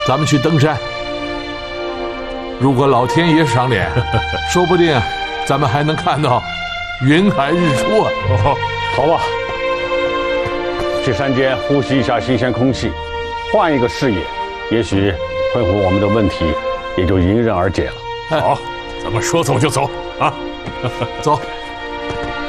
咱们去登山。如果老天爷赏脸，说不定咱们还能看到云海日出啊！ 哦，好吧，去山间呼吸一下新鲜空气，换一个视野，也许困惑我们的问题也就迎刃而解了。 好，咱们说走就走啊！ 走。